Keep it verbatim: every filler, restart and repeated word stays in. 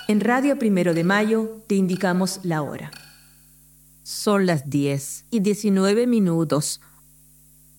En Radio Primero de Mayo te indicamos la hora. Son las diez y diecinueve minutos.